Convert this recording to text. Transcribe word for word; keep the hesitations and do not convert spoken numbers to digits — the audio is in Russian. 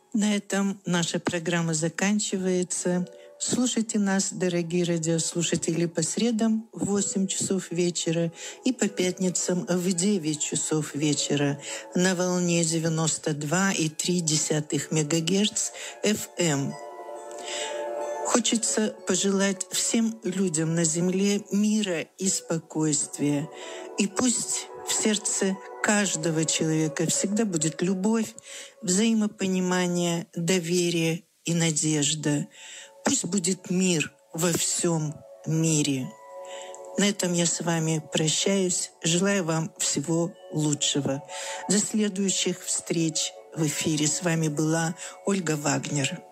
На этом наша программа заканчивается. Слушайте нас, дорогие радиослушатели, по средам в восемь часов вечера и по пятницам в девять часов вечера на волне девяносто два и три десятых мегагерц эф эм. Хочется пожелать всем людям на земле мира и спокойствия. И пусть в сердце каждого человека всегда будет любовь, взаимопонимание, доверие и надежда. Пусть будет мир во всем мире. На этом я с вами прощаюсь. Желаю вам всего лучшего. До следующих встреч в эфире. С вами была Ольга Вагнер.